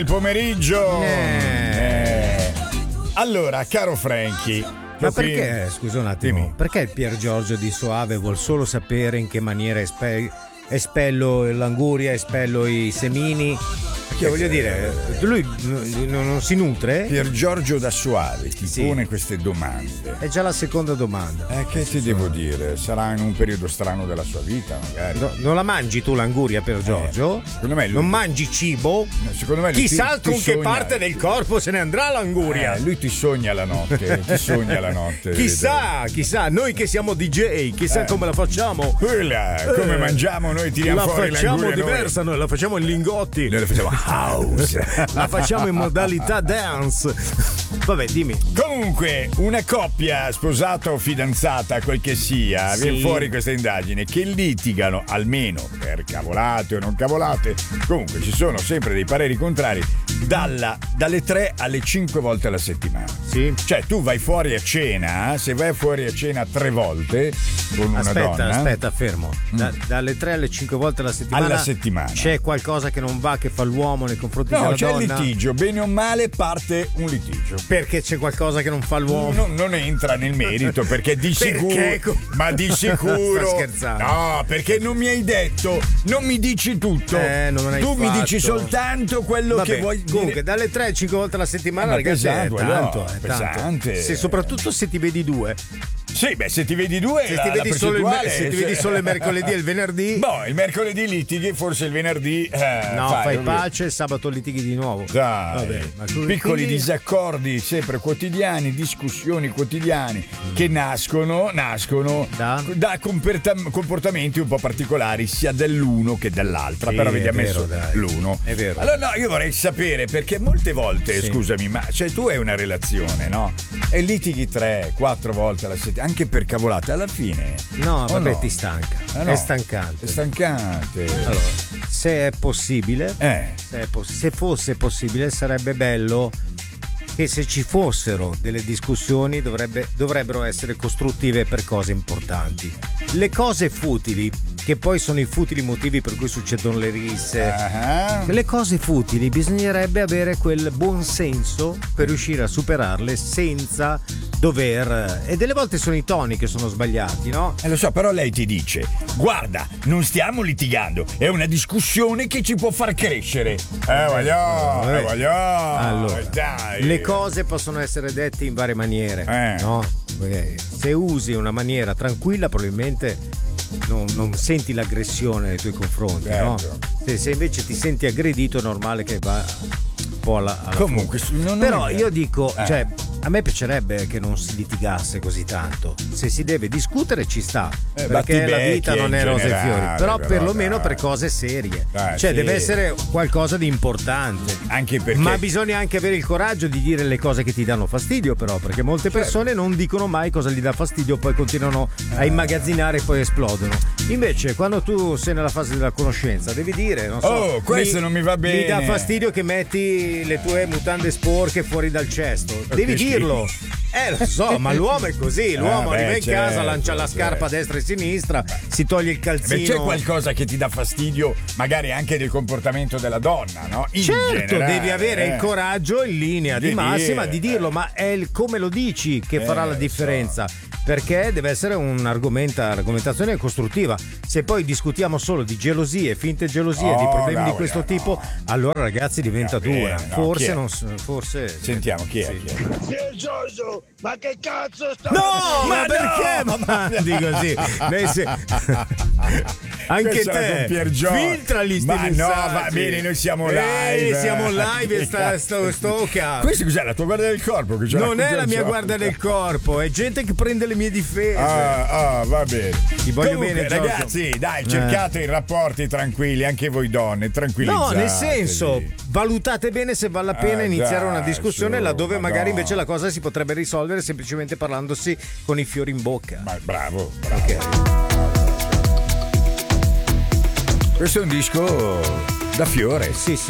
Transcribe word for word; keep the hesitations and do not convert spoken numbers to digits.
Il pomeriggio. Eh. Eh. Allora, caro Franky. Ma perché, scusa un attimo, Dimmi. perché il Pier Giorgio di Soave vuol solo sapere in che maniera espe- espello l'anguria, espello i semini? Che voglio dire, lui n- n- non si nutre? Pier Giorgio da Soave ti Sì. pone queste domande. È già la seconda domanda. Eh, che ti devo dire? Sarà in un periodo strano della sua vita, magari. No, non la mangi tu l'anguria, Pier Giorgio? secondo me lui- non mangi cibo? Secondo me lui Chissà ti- ti con che sogna- parte del corpo se ne andrà l'anguria. Eh, lui ti sogna la notte, ti sogna la notte. Chissà, chissà, noi che siamo D J, chissà Eh. come la facciamo. Quella, come Eh, mangiamo noi tiriamo la fuori facciamo l'anguria noi. diversa, noi la facciamo in lingotti. Noi la facciamo house. La facciamo in modalità dance. Vabbè, dimmi. Comunque, una coppia sposata o fidanzata, quel che sia, Sì. viene fuori questa indagine, che litigano almeno per cavolate o non cavolate. Comunque ci sono sempre dei pareri contrari dalla, dalle tre alle cinque volte alla settimana. Sì. Cioè, tu vai fuori a cena, se vai fuori a cena tre volte con una Aspetta, donna. aspetta, fermo. Da- dalle tre alle cinque volte alla settimana. Alla settimana. C'è qualcosa che non va, che fa l'uomo nei confronti No, della c'è donna? il litigio, bene o male parte un litigio. Perché c'è qualcosa che non fa l'uomo? Non, non entra nel merito perché di sicuro, Perché? ma di sicuro, Sta scherzando. no, perché non mi hai detto, non mi dici tutto, Eh, non me l'hai tu mi fatto. dici soltanto quello Vabbè, che vuoi comunque dire. dalle tre alle cinque volte alla settimana, Eh, ma ragazzi, pesante, è quello, tanto, è tanto. pesante. Se, soprattutto se ti vedi due. Sì, beh, se ti vedi due, Se la, ti la vedi solo il, percentuale se ti è- vedi solo il mercoledì e il venerdì. Boh, il mercoledì litighi, forse il venerdì eh, No, fai, fai capito? pace, il sabato litighi di nuovo. Dai, Vabbè, ma tu- piccoli quindi- disaccordi sempre quotidiani, discussioni quotidiane che nascono, nascono Da? da comporta- comportamenti un po' particolari sia dell'uno che dell'altra. Sì, però vedi, è ha messo vero, dai. l'uno. È vero. Allora no, io vorrei sapere perché molte volte, Sì. scusami, ma cioè tu hai una relazione, no? E litighi tre, quattro volte alla settimana, anche per cavolate, alla fine. No, o vabbè, no? ti stanca. Eh, no. È stancante. È stancante. Allora, se è possibile, Eh. se, è poss- se fosse possibile, sarebbe bello che se ci fossero delle discussioni dovrebbe- dovrebbero essere costruttive per cose importanti. Le cose futili, che poi sono i futili motivi per cui succedono le risse, Ah. le cose futili bisognerebbe avere quel buon senso per riuscire a superarle senza dover. E delle volte sono i toni che sono sbagliati, no? Eh, lo so, però lei ti dice: guarda, non stiamo litigando, è una discussione che ci può far crescere. Eh, voglio, eh, voglio. Allora, dai. le cose possono essere dette in varie maniere, Eh. no? Perché se usi una maniera tranquilla, probabilmente non, non senti l'aggressione nei tuoi confronti, no? Certo. Se, se invece ti senti aggredito, è normale che va un po' alla, alla Comunque, fuga. non- non Però è- io dico, Eh. cioè, a me piacerebbe che non si litigasse così tanto. Se si deve discutere ci sta, Eh, perché la battibecchi vita non è in rose e generale, fiori, però, però, perlomeno dai. per cose serie. Dai, cioè sì. deve essere qualcosa di importante. Anche perché. Ma bisogna anche avere il coraggio di dire le cose che ti danno fastidio, però, perché molte Certo. persone non dicono mai cosa gli dà fastidio, poi continuano a immagazzinare e poi esplodono. Invece, quando tu sei nella fase della conoscenza, devi dire, non so, Oh, questo non mi va bene. Mi dà fastidio che metti le tue mutande sporche fuori dal cesto. Devi che dirlo. Eh, lo so, ma l'uomo è così. L'uomo Ah, beh, arriva in casa, certo, lancia la scarpa a certo. destra e a sinistra, si toglie il calzino. Beh, c'è qualcosa che ti dà fastidio, magari anche del comportamento della donna, no? In Certo, generale, devi avere eh. il coraggio in linea di, Di massima dire, di dirlo, ma è il come lo dici che Eh, farà la lo differenza. Perché deve essere un'argomentazione costruttiva. Se poi discutiamo solo di gelosie, finte gelosie, Oh, di problemi no, di questo no. tipo, allora ragazzi diventa Va bene, dura. no, chi forse è? non s- forse Sentiamo chi è. Sì. Chi è? Pier Giorgio, ma che cazzo sta No, ma, Ma perché? no! Ma mandi così. Lei se- Anche Questa era te con Pier Giorgio. filtrali sti Ma no, messaggi. va bene, noi siamo Ehi, live. siamo live e sta sto, sto cazzo. Questa cos'è la tua guardia del corpo? Che ce l'ha Non con è la Pier mia Giorgio? guardia del corpo, è gente che prende le mie difese. Ah, ah, va bene. Ti voglio Comunque, bene, Giorgio. ragazzi, dai, Eh. cercate i rapporti tranquilli, anche voi donne, tranquillizzate. No, nel senso, valutate bene se vale la pena Ah, iniziare dai, una discussione su, laddove Madonna. magari invece la cosa si potrebbe risolvere semplicemente parlandosi con i fiori in bocca. Ma bravo, bravo. Questo è un disco da fiore. Sì, sì.